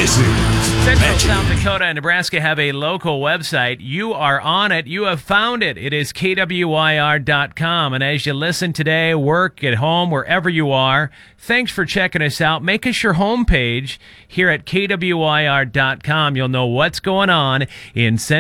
This is Central Magic. South Dakota and Nebraska have a local website. You are on it. You have found it. It is KWIR.com. And as you listen today, work, at home, wherever you are, thanks for checking us out. Make us your homepage here at KWIR.com. You'll know what's going on in Central